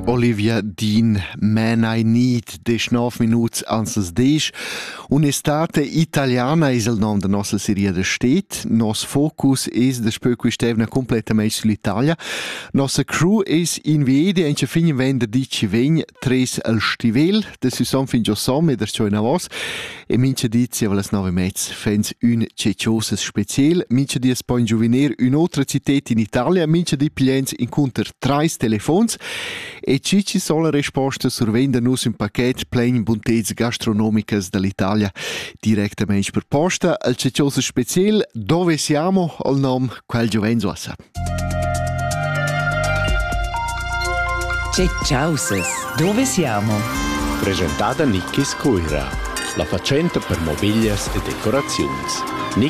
Olivia Dean, Man I Need, 19 minuts ans 10. Un'estate italiana è il nome della nostra serie de stet. Nos focus è despö quist'evna completamente sull'Italia. Nostra crew è in Viedi e fin venerdì ci vegn tres al stivel, de si son fin già som e der ciò in avos. E mince dizi a las 9:30 fens un ceciosa special. Mince dies poi giuvenir un'altra città in Italia, mince di piens incontr trais telefons. E ci sono le risposte survenda nus un paquet plein buntezze gastronomicas dall'Italia direttamente per posta. Al ceciosa special, dove siamo? Al nome quel giovenzosa. Ceciausas, dove siamo? Presentata Nickis Coira, la facenta per mobilias e decorazioni.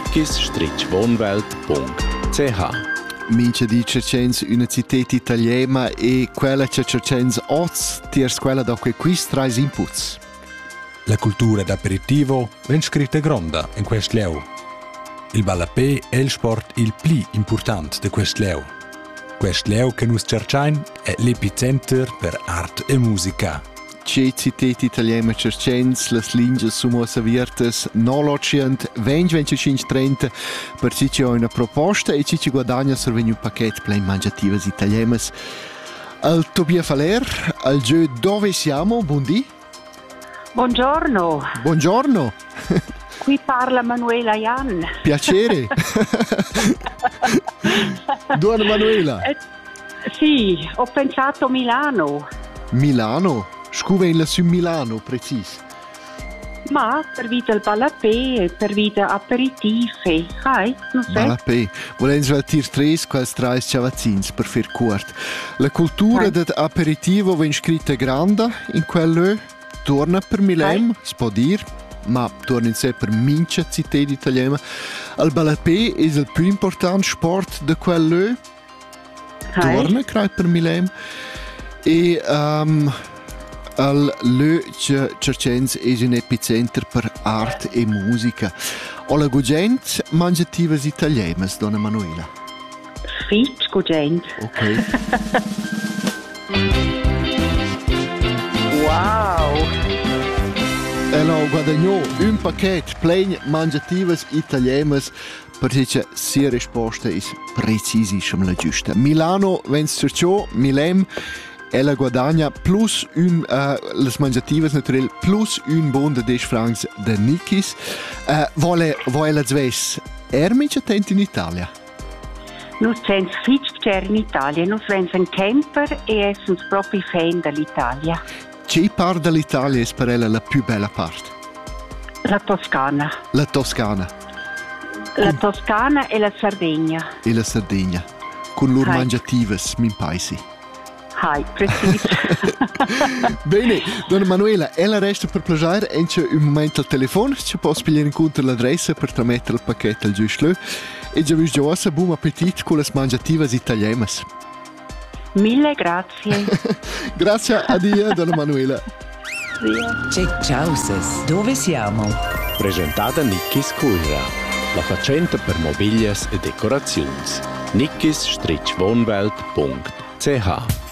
nickis-wohnwelt.ch. Mince di cercens una città italiana e quella che cercens oz tiers quella da quis trais inputs. La cultura d'aperitivo ven scritta gronda in quest leu. Il balapè è il sport il pli important de quest leu. Quest leu che nus cercain è l'epicenter per art e musica. C'è città italiana cercens, las linges sumosa virtes, nolocient, 25-30, per ci c'è una proposta e ci guadagna survegno un paquet plein mangiativas italianas. Al Tobia Faler, al gio dove siamo? Buondì? Buongiorno. Buongiorno. Qui parla Manuela Jan. Piacere. Buona Manuela. Sì, ho pensato Milano. Milano? Scuvella su Milano, precis. Ma per vita il balapè, per vita aperitive, non so. Balapè. Volens valtir tres quals trais ciavazzins per fer curt. La cultura dell'aperitivo ven scritta grande in quello, torna per Milem, si può dire, ma torna in sé per mince città italiana. Il balapè è il più importante sport di quello, torna credo per Milem. E al Le Cercens è un epicenter per arte e musica. O la gugent mangiativas italianas, donna Manuela? Fitch gugent. Ok. Wow! Allora, guadagnò un paquet plein mangiativas italianas perché sia risposta è precisissima la giusta. Milano, vens cerciò, Milem, ella guadagna plus un, les mangiativas naturel, plus un bon de 10 francs de Nickis. Vuole la zves ermici attenti in Italia? Nus sens fitch c'è in Italia, nus vens un camper e essens proprio fan dell'Italia. Che part dell'Italia è per ella la più bella parte? La Toscana. La Toscana. La Toscana e la Sardegna. E la Sardegna. Con loro mangiativas, min paesi. Preciso. Bene, donna Manuela, ella resta per piacere e c'è un momento al telefono, ci può spiegare in conto l'adressa per tramettere il pacchetto al giusto e già vi giovassa buon appetito con le mangiativas italianas. Mille grazie. Grazie a Dio, donna Manuela. Ceciausas, dove siamo? Presentata Nickis Coira, la facenta per mobilias e decorazioni. nickis-wohnwelt.ch.